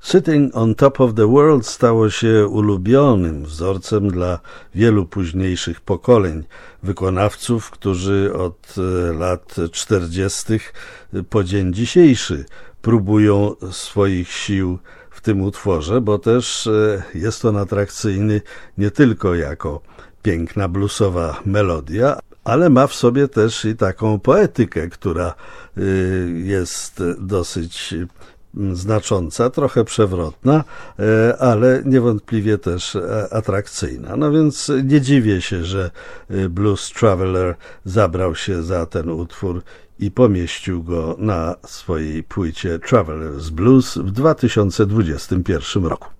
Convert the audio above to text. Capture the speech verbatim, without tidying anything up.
Sitting on Top of the World stało się ulubionym wzorcem dla wielu późniejszych pokoleń wykonawców, którzy od lat czterdziestych po dzień dzisiejszy próbują swoich sił w tym utworze, bo też jest on atrakcyjny nie tylko jako piękna bluesowa melodia, ale ma w sobie też i taką poetykę, która jest dosyć znacząca, trochę przewrotna, ale niewątpliwie też atrakcyjna. No więc nie dziwię się, że Blues Traveler zabrał się za ten utwór i pomieścił go na swojej płycie Traveler's Blues w dwa tysiące dwudziestym pierwszym roku.